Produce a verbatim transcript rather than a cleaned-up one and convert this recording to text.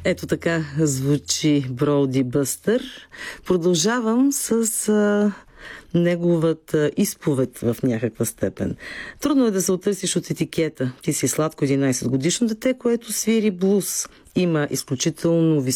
Ето така звучи Броуди Бъстър. Продължавам с а, неговата изповед в някаква степен. Трудно е да се отърсиш от етикета. Ти си сладко единайсет годишно дете, което свири блуз. Има изключително високо